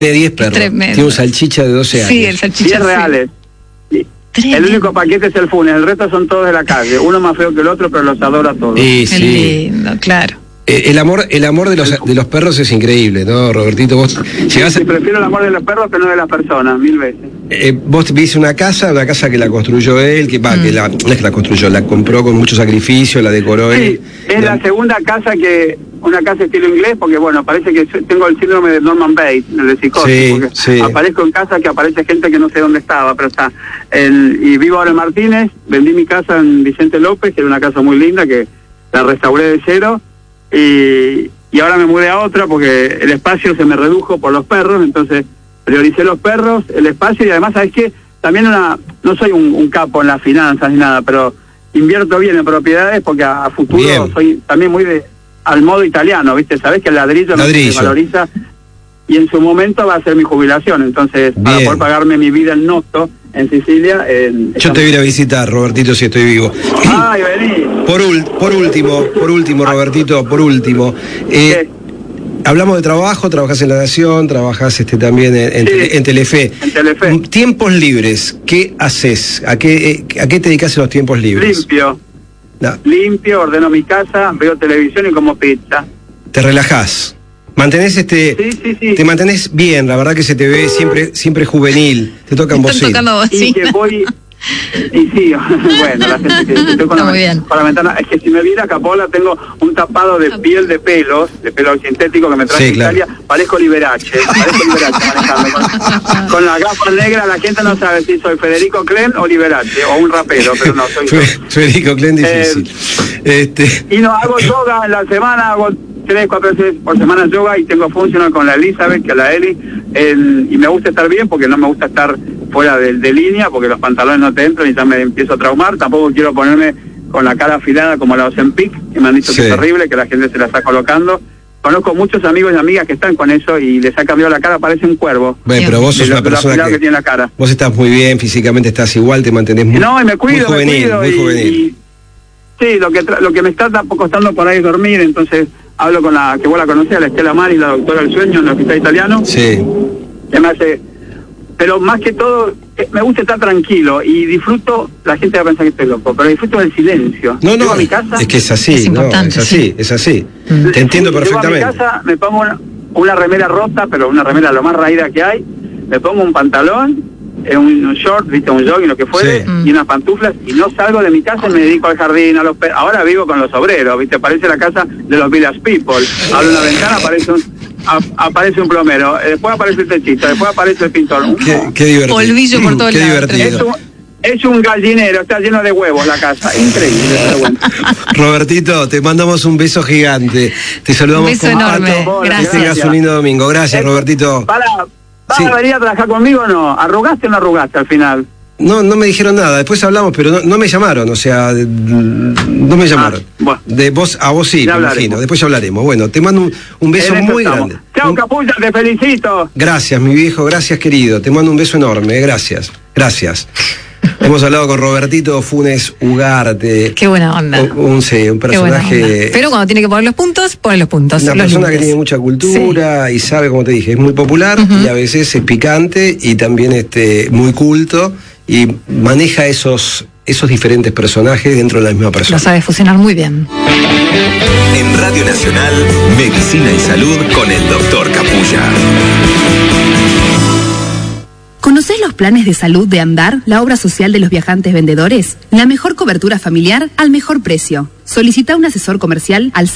Tiene 10 perros. Tremendo. Tiene un salchicha de 12 años. Sí, el salchicha. 10 reales. Sí. El único paquete es el Funes, el resto son todos de la calle. Uno más feo que el otro, pero los adora a todos. Sí, Qué sí. lindo, claro. El amor de los perros es increíble, ¿no, Robertito? Vos llegás Sí, prefiero el amor de los perros que no de las personas, 1000 veces. vos viste una casa que la construyó él, no es que la construyó, la compró con mucho sacrificio, la decoró él. Sí, es la segunda casa una casa estilo inglés, porque bueno, parece que tengo el síndrome de Norman Bates, el de psicosis, Sí, porque sí. aparezco en casa que aparece gente que no sé dónde estaba, pero está. Y vivo ahora en Martínez, vendí mi casa en Vicente López, que era una casa muy linda, que la restauré de cero, y ahora me mudé a otra porque el espacio se me redujo por los perros, entonces prioricé los perros, el espacio, y además, ¿sabes qué? También no soy un capo en las finanzas ni nada, pero invierto bien en propiedades porque a futuro Bien. soy también muy al modo italiano, ¿viste? Sabés que el ladrillo no se valoriza y en su momento va a ser mi jubilación, entonces para Bien. poder pagarme mi vida en Noto, en Sicilia. Yo te voy a ir a visitar, Robertito, si estoy vivo. Ay, vení. Por último, Robertito, hablamos de trabajo, trabajás en La Nación, trabajás también en Telefe. En Telefe. Tiempos libres, ¿qué haces? ¿A qué te dedicás en los tiempos libres? Limpio. No. Limpio, ordeno mi casa, veo televisión y como pizza. Te relajás. Mantenés Sí. te mantenés bien, la verdad que se te ve siempre juvenil. Te tocan Están tocando vos, Y sí. que voy... Y sí, bueno, la gente que estoy con Está la, muy bien. con la ventana, es que si me viera Capola tengo un tapado de piel de pelo sintético que me traje Sí, de claro. Italia, parezco Liberace manejando. Con las gafas negras la gente no sabe si soy Federico Clem o Liberace, o un rapero, pero no, soy yo. Federico Clem, difícil. Y no, hago yoga en la semana, hago 3-4 veces por semana yoga y tengo funcional con la Elizabeth, que la Eli, y me gusta estar bien porque no me gusta estar fuera de línea, porque los pantalones no te entran y ya me empiezo a traumar. Tampoco quiero ponerme con la cara afilada como la Ozempic, que me han dicho que es terrible, que la gente se la está colocando. Conozco muchos amigos y amigas que están con eso y les ha cambiado la cara, parece un cuervo. Bueno, pero vos sos una persona que tiene la cara. Vos estás muy bien, físicamente estás igual, te mantenés muy, no, y me cuido, muy juvenil, me cuido, muy juvenil. Sí, lo que me está costando por ahí es dormir, entonces hablo con la que vos la conocés, la Estela Mari, la doctora del sueño en el hospital italiano. Sí. Que me hace... Pero más que todo, me gusta estar tranquilo y disfruto, la gente va a pensar que estoy loco, pero disfruto del silencio. Llego a mi casa, es que es así, es importante, es así. Te entiendo perfectamente. Llego a mi casa, me pongo una remera rota, pero una remera lo más raída que hay, me pongo un pantalón, un short, viste, un jogging, lo que fuere, Sí. y unas pantuflas, y no salgo de mi casa y me dedico al jardín, a los perros. Ahora vivo con los obreros, viste, parece la casa de los Village People. Abro una ventana, aparece un plomero, después aparece el techito, después aparece el pintor. Qué divertido. Polvillo por todos Qué lados. divertido. Es un gallinero, está lleno de huevos la casa, increíble, pero bueno. Robertito, te mandamos un beso gigante. Te saludamos Un beso con enorme. Pato. Gracias. Que tengas un lindo domingo. Gracias, Robertito. ¿Vas Sí. a venir a trabajar conmigo o no? ¿Arrugaste o no arrugaste al final? No me dijeron nada, después hablamos, pero no me llamaron, o sea, no me llamaron. Bueno. A vos sí, Ya me hablaremos. imagino. Después ya hablaremos. Bueno, te mando un beso En eso muy estamos. grande. Chao, Capulla, te felicito. Gracias, mi viejo, gracias, querido. Te mando un beso enorme, gracias. Hemos hablado con Robertito Funes Ugarte. Qué buena onda. Un Qué buena personaje. onda. Pero cuando tiene que poner los puntos, pone los puntos. Una los persona que límites. tiene mucha cultura y sabe, como te dije, es muy popular y a veces es picante y también muy culto y maneja esos diferentes personajes dentro de la misma persona. Lo sabe fusionar muy bien. En Radio Nacional, Medicina y Salud con el Dr. Capulla. ¿Conocés los planes de salud de Andar, la obra social de los viajantes vendedores? La mejor cobertura familiar al mejor precio. Solicita un asesor comercial al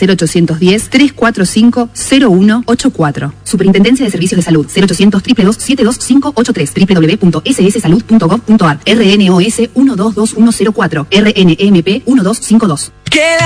0810-345-0184. Superintendencia de Servicios de Salud, 0800-222-72583, www.sssalud.gov.ar, RNOS 122104, RNMP 1252.